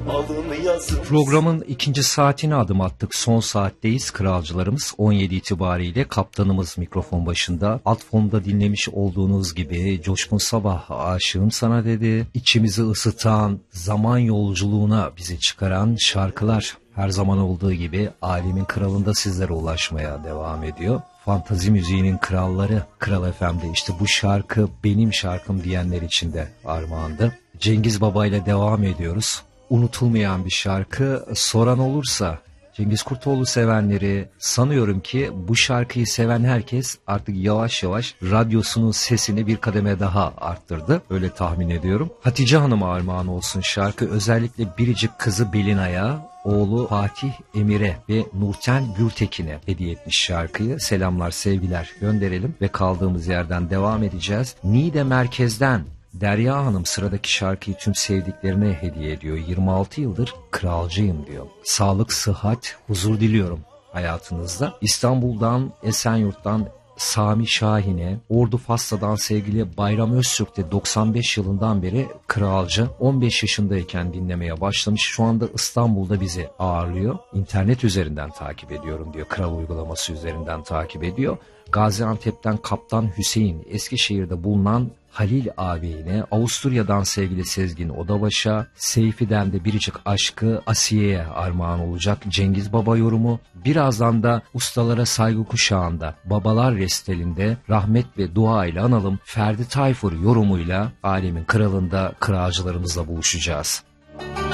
alın yazın. Programın ikinci saatine adım attık. Son saatteyiz. Kralcılarımız 17 itibariyle kaptanımız mikrofon başında. Alt fonda dinlemiş olduğunuz gibi Coşkun Sabah aşığım sana dedi. İçimizi ısıtan, zaman yolculuğuna bizi çıkaran şarkılar her zaman olduğu gibi alemin kralında sizlere ulaşmaya devam ediyor. Fantazi müziğinin kralları Kral FM'de işte bu şarkı benim şarkım diyenler için de armağandı. Cengiz Baba ile devam ediyoruz. Unutulmayan bir şarkı, soran olursa Cengiz Kurtoğlu sevenleri, sanıyorum ki bu şarkıyı seven herkes artık yavaş yavaş radyosunun sesini bir kademe daha arttırdı. Öyle tahmin ediyorum. Hatice Hanım'a armağan olsun şarkı. Özellikle biricik kızı Belina'ya, oğlu Fatih Emir'e ve Nurten Gültekin'e hediye etmiş şarkıyı. Selamlar, sevgiler gönderelim ve kaldığımız yerden devam edeceğiz. Niğde merkezden Derya Hanım sıradaki şarkıyı tüm sevdiklerine hediye ediyor. 26 yıldır kralcıyım diyor. Sağlık, sıhhat, huzur diliyorum hayatınızda. İstanbul'dan, Esenyurt'tan Sami Şahin'e, Ordu Fassa'dan sevgili Bayram Öztürk de 95 yılından beri kralcı. 15 yaşındayken dinlemeye başlamış. Şu anda İstanbul'da bizi ağırlıyor. İnternet üzerinden takip ediyorum diyor. Kral uygulaması üzerinden takip ediyor. Gaziantep'ten Kaptan Hüseyin, Eskişehir'de bulunan Halil ağabeyine, Avusturya'dan sevgili Sezgin Odabaş'a, Seyfi'den de biricik aşkı Asiye'ye armağan olacak Cengiz Baba yorumu. Birazdan da ustalara saygı kuşağında, babalar restelinde rahmet ve dua ile analım Ferdi Tayfur yorumuyla alemin kralında kralcılarımızla buluşacağız.